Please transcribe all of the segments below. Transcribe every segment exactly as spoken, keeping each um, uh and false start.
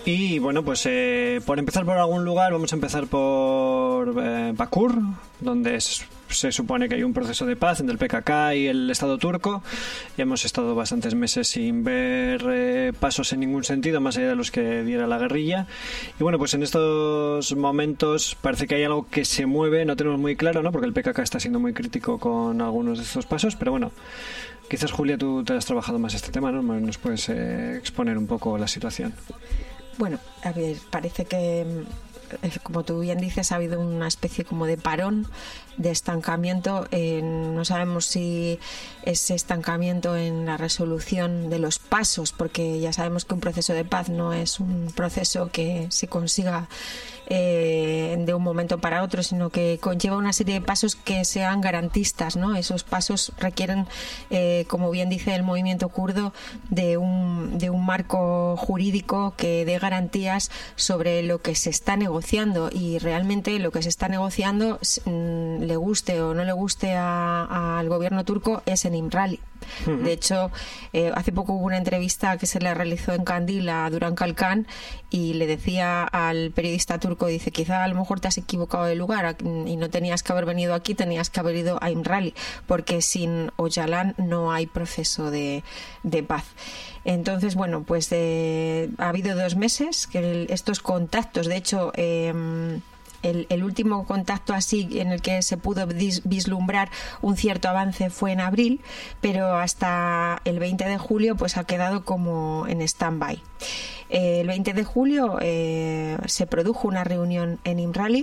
Y bueno, pues eh, por empezar por algún lugar, vamos a empezar por eh, Bakur, donde es, se supone que hay un proceso de paz entre el P K K y el Estado turco. Y hemos estado bastantes meses sin ver eh, pasos en ningún sentido, más allá de los que diera la guerrilla. Y bueno, pues en estos momentos parece que hay algo que se mueve, no tenemos muy claro, ¿no? Porque el P K K está siendo muy crítico con algunos de estos pasos, pero bueno, quizás, Julia, tú te has trabajado más este tema, ¿no? Nos puedes eh, exponer un poco la situación. Bueno, a ver, parece que, como tú bien dices, ha habido una especie como de parón, de estancamiento. Eh, no sabemos si ese estancamiento en la resolución de los pasos, porque ya sabemos que un proceso de paz no es un proceso que se consiga eh, de un momento para otro, sino que conlleva una serie de pasos que sean garantistas, ¿no? Esos pasos requieren, eh, como bien dice el movimiento kurdo, de un, de un marco jurídico que dé garantías sobre lo que se está negociando, y realmente lo que se está negociando, le guste o no le guste al gobierno turco, es en Imrali. Uh-huh. De hecho, eh, hace poco hubo una entrevista que se le realizó en Kandil a Duran Kalkan, y le decía al periodista turco, dice, quizá a lo mejor te has equivocado de lugar y no tenías que haber venido aquí, tenías que haber ido a Imrali, porque sin Öcalan no hay proceso de, de paz. Entonces, bueno, pues eh, ha habido dos meses que el, estos contactos, de hecho, eh, El, el último contacto así en el que se pudo dis, vislumbrar un cierto avance fue en abril, pero hasta el veinte de julio pues ha quedado como en stand-by. Eh, el veinte de julio eh, se produjo una reunión en Imrali.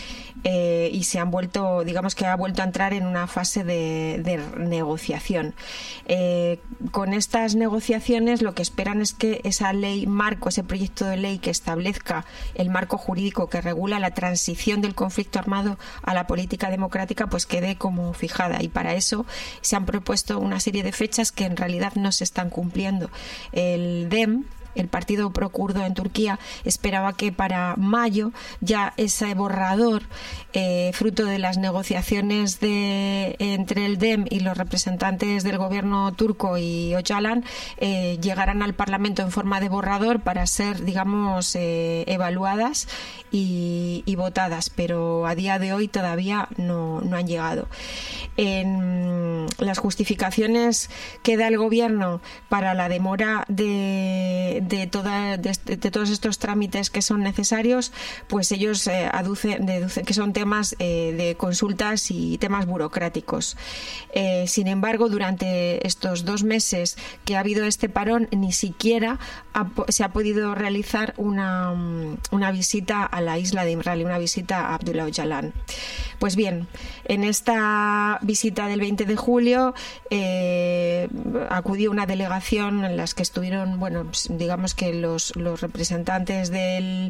Eh, y se han vuelto, digamos que ha vuelto a entrar en una fase de, de negociación. Eh, con estas negociaciones lo que esperan es que esa ley marco, ese proyecto de ley que establezca el marco jurídico que regula la transición del conflicto armado a la política democrática, pues quede como fijada, y para eso se han propuesto una serie de fechas que en realidad no se están cumpliendo. El D E M, el partido pro-kurdo en Turquía, esperaba que para mayo ya ese borrador, eh, fruto de las negociaciones de, entre el D E M y los representantes del gobierno turco y Öcalan, eh, llegaran al Parlamento en forma de borrador para ser, digamos, eh, evaluadas y, y votadas, pero a día de hoy todavía no, no han llegado. En las justificaciones que da el gobierno para la demora de De, toda, de, de todos estos trámites que son necesarios, pues ellos eh, aducen, deducen que son temas eh, de consultas y temas burocráticos. Eh, sin embargo, durante estos dos meses que ha habido este parón, ni siquiera ha, se ha podido realizar una, una visita a la isla de Imrali, una visita a Abdullah Öcalan. Pues bien, en esta visita del veinte de julio eh, acudió una delegación en las que estuvieron, bueno, digamos que los, los representantes del,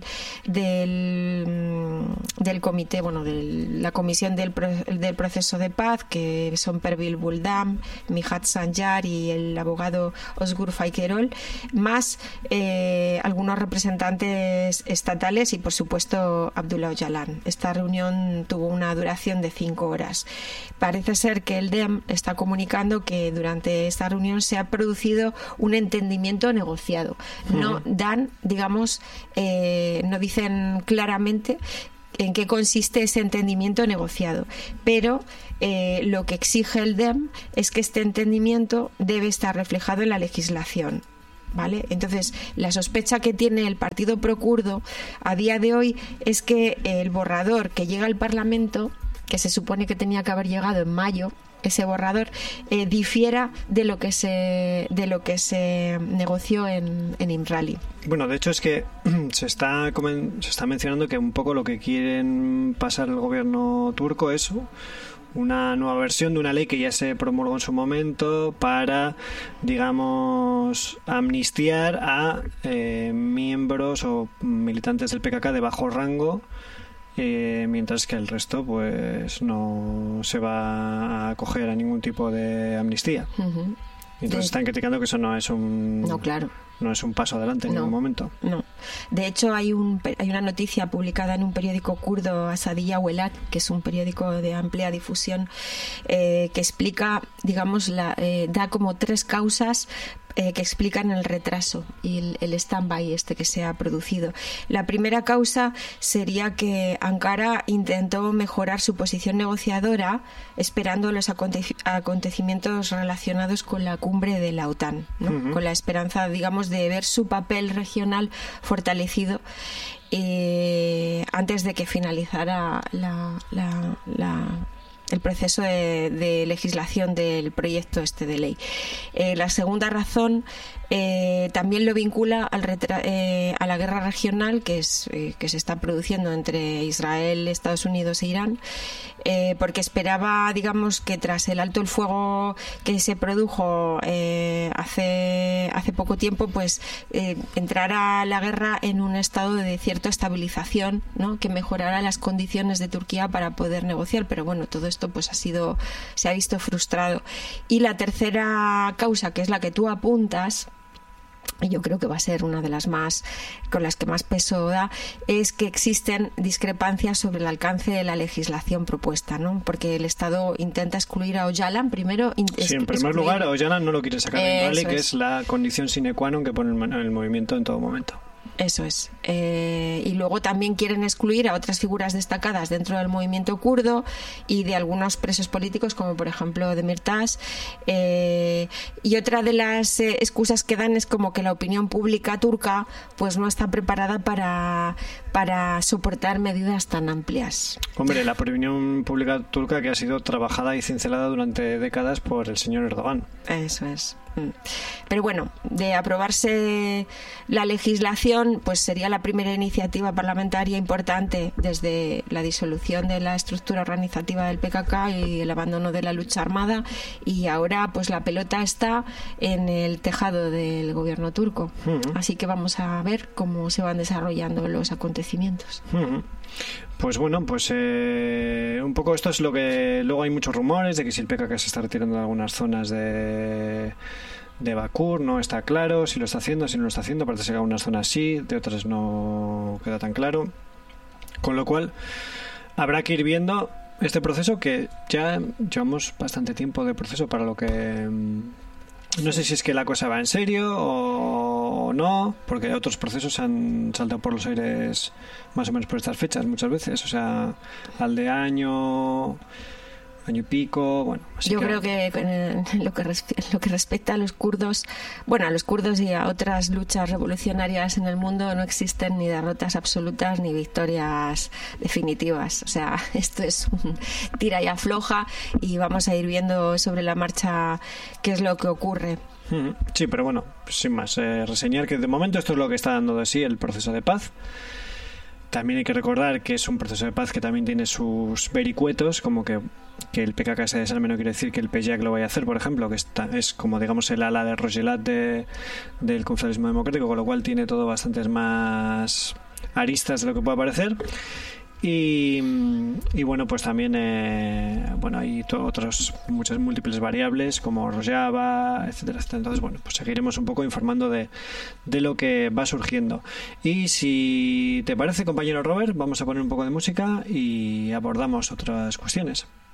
del del comité, bueno, de la comisión del, del proceso de paz, que son Pervil Buldam, Mihat Sanjar y el abogado Özgür Faykerol, más eh, algunos representantes estatales y por supuesto Abdullah Öcalan. Esta reunión tuvo una duración de cinco horas. Parece ser que el D E M está comunicando que durante esta reunión se ha producido un entendimiento negociado. No dan, digamos, eh, no dicen claramente en qué consiste ese entendimiento negociado, pero eh, lo que exige el D E M es que este entendimiento debe estar reflejado en la legislación, ¿vale? Entonces, la sospecha que tiene el partido pro-kurdo a día de hoy es que el borrador que llega al Parlamento, que se supone que tenía que haber llegado en mayo, ese borrador eh, difiera de lo que se de lo que se negoció en, en Imrali. Bueno, de hecho es que se está se está mencionando que un poco lo que quieren pasar el gobierno turco es una nueva versión de una ley que ya se promulgó en su momento para, digamos, amnistiar a eh, miembros o militantes del P K K de bajo rango. Eh, mientras que el resto pues no se va a acoger a ningún tipo de amnistía. Uh-huh. Entonces de... están criticando que eso no es un no, claro. no es un paso adelante en no, ningún momento. No. De hecho, hay un hay una noticia publicada en un periódico kurdo, Asadiyya Welat, que es un periódico de amplia difusión, eh, que explica, digamos, la, eh, da como tres causas Eh, que explican el retraso y el, el stand-by este que se ha producido. La primera causa sería que Ankara intentó mejorar su posición negociadora esperando los aconte- acontecimientos relacionados con la cumbre de la OTAN, ¿no? Uh-huh. Con la esperanza, digamos, de ver su papel regional fortalecido eh, antes de que finalizara la, la, la el proceso de, de legislación del proyecto este de ley. Eh, la segunda razón eh, también lo vincula al retra- eh, a la guerra regional que es eh, que se está produciendo entre Israel, Estados Unidos e Irán, eh, porque esperaba, digamos, que tras el alto el fuego que se produjo eh, hace hace poco tiempo, pues eh, entrara la guerra en un estado de cierta estabilización, ¿no? Que mejorara las condiciones de Turquía para poder negociar, pero bueno, todo esto pues ha sido se ha visto frustrado. Y la tercera causa, que es la que tú apuntas, y yo creo que va a ser una de las más con las que más peso da, es que existen discrepancias sobre el alcance de la legislación propuesta, ¿no? Porque el Estado intenta excluir a Öcalan primero. Sí, en primer excluir... lugar, Öcalan no lo quiere sacar del rally, que es. es la condición sine qua non que pone el movimiento en todo momento. Eso es. Eh, y luego también quieren excluir a otras figuras destacadas dentro del movimiento kurdo y de algunos presos políticos, como por ejemplo Demirtas. Eh, y otra de las eh, excusas que dan es como que la opinión pública turca pues no está preparada para, para soportar medidas tan amplias. Hombre, la opinión pública turca que ha sido trabajada y cincelada durante décadas por el señor Erdogan. Eso es. Pero bueno, de aprobarse la legislación, pues sería la primera iniciativa parlamentaria importante desde la disolución de la estructura organizativa del P K K y el abandono de la lucha armada, y ahora pues la pelota está en el tejado del gobierno turco. Uh-huh. Así que vamos a ver cómo se van desarrollando los acontecimientos. Uh-huh. Pues bueno, pues eh, un poco esto es lo que... Luego hay muchos rumores de que si el P K K se está retirando de algunas zonas de, de Bakur, no está claro si lo está haciendo, si no lo está haciendo. Parece que en algunas zonas sí, de otras no queda tan claro. Con lo cual, habrá que ir viendo este proceso, que ya llevamos bastante tiempo de proceso para lo que... No sé si es que la cosa va en serio o no, porque otros procesos han saltado por los aires más o menos por estas fechas muchas veces, o sea, al de año, año y pico, bueno. Así Yo que... creo que en lo que, respe- lo que respecta a los kurdos, bueno, a los kurdos y a otras luchas revolucionarias en el mundo, no existen ni derrotas absolutas ni victorias definitivas. O sea, esto es un tira y afloja y vamos a ir viendo sobre la marcha qué es lo que ocurre. Sí, pero bueno, sin más, eh, reseñar que de momento esto es lo que está dando de sí el proceso de paz. También hay que recordar que es un proceso de paz que también tiene sus vericuetos, como que, que el P K K se desarme no quiere decir que el P J A C lo vaya a hacer, por ejemplo, que está, es como digamos el ala de Rogelat de, del confederalismo democrático, con lo cual tiene todo bastantes más aristas de lo que pueda parecer. Y, y bueno, pues también eh, bueno, hay to- otras muchas múltiples variables como Rojava, etcétera, etcétera. Entonces, bueno, pues seguiremos un poco informando de, de lo que va surgiendo. Y si te parece, compañero Robert, vamos a poner un poco de música y abordamos otras cuestiones.